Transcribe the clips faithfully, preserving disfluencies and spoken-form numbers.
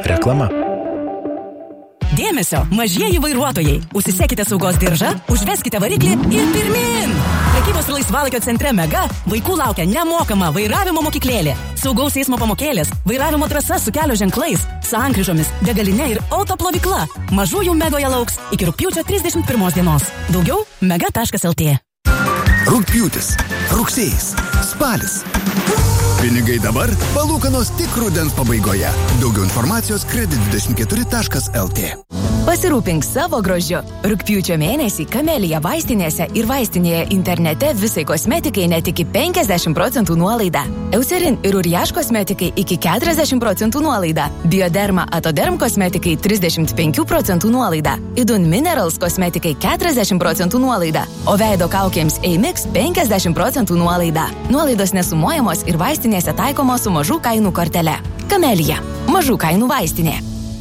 Reklama. Dėmesio, mažieji vairuotojai. Užsisekite saugos diržą, užveskite variklį ir pirmin. Prekybos ir laisvalaikio centre Mega vaikų laukia nemokama vairavimo mokyklėlė. Saugaus eismo pamokėlės, vairavimo trasa su kelio ženklais, sankryžomis, degalinė ir autoplovykla. Mažųjų Megoje lauks iki rugpjūčio trisdešimt pirmos dienos. Daugiau mega taškas lt. Rugpjūtis, rugsėjis, spalis. Pinigai dabar, palūkanos tik rudens pabaigoje. Daugiau informacijos kredit dvidešimt keturi taškas lt. Pasirūpink savo grožiu. Rugpjūčio mėnesį Kamelija vaistinėse ir vaistinėje internete visai kosmetikai net iki penkiasdešimt procentų nuolaida. Eucerin ir Uriaš kosmetikai iki keturiasdešimt procentų nuolaida. Bioderma Atoderm kosmetikai trisdešimt penkių procentų nuolaida. Idun Minerals kosmetikai keturiasdešimt procentų nuolaida. O veido kaukėms Eimix penkiasdešimt procentų nuolaida. Nuolaidos nesumuojamos ir vaistinėse taikomos su mažų kainų kortele. Kamelija. Mažų kainų vaistinė.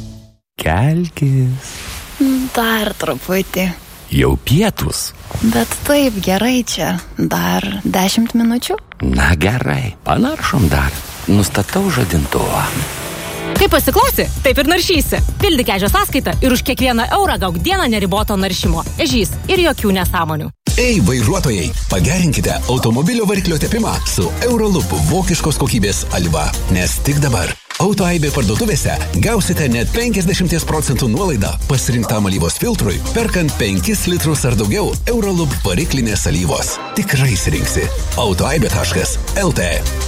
Kelkis. Dar truputį. Jau pietus. Bet taip gerai čia. Dar dešimt minučių? Na gerai, panaršom dar. Nustatau žadintuvą. Kaip pasiklausi, taip ir naršysi. Pildyk ežio sąskaitą ir už kiekvieną eurą gauk dieną neriboto naršymo. Ežys ir jokių nesąmonių. Ei, vairuotojai, pagerinkite automobilio variklio tepimą su Eurolup vokiškos kokybės alyva. Nes tik dabar Autoaibė parduotuvėse gausite net penkiasdešimt procentų nuolaidą pasirinktam alyvos filtrui, perkant penkis litrus ar daugiau Eurolup variklinės alyvos. Tikrai rinksi. autoaibė taškas lt.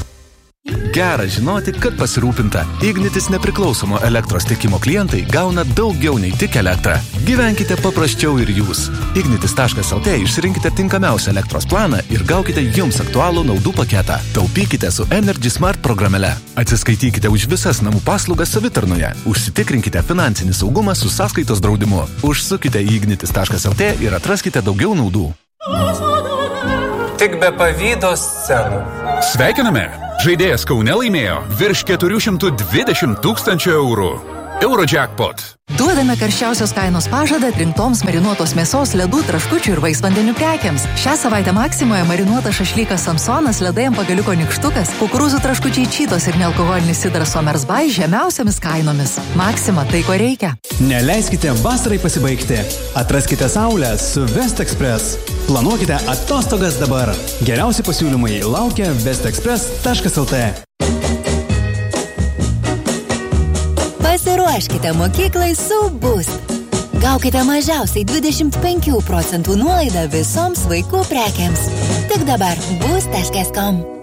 Gera žinoti, kad pasirūpinta. Ignitis nepriklausomo elektros tiekimo klientai gauna daugiau nei tik elektrą. Gyvenkite paprasčiau ir jūs. ignitis taškas lt išsirinkite tinkamiausią elektros planą ir gaukite jums aktualų naudų paketą. Taupykite su Energy Smart programėle. Atsiskaitykite už visas namų paslaugas savitarnoje. Užsitikrinkite finansinį saugumą su sąskaitos draudimu. Užsukite į ignitis taškas lt ir atraskite daugiau naudų. Tik be pavydo scenų. Sveikiname! Žaidėjas Kaune laimėjo virš keturi šimtai dvidešimt tūkstančių eurų. Eurojackpot. Duodame karščiausios kainos pažadą atrinktoms marinuotos mėsos, ledų, traškučių ir vaisvandenių prekiams. Šią savaitę Maksimoje marinuotas šašlykas Samsonas, ledai ant pagaliuko nykštukas, kukurūzų traškučiai Čytos ir nealkoholinis sidras Somersby žemiausiamis kainomis. Maksima, tai ko reikia. Neleiskite vasarai pasibaigti. Atraskite saulę su West Express. Planuokite atostogas dabar. Geriausi pasiūlymai laukia west express taškas lt. Pasiruoškite mokyklai su Boost. Gaukite mažiausiai dvidešimt penkių procentų nuolaidą visoms vaikų prekiams. Tik dabar boost taškas com.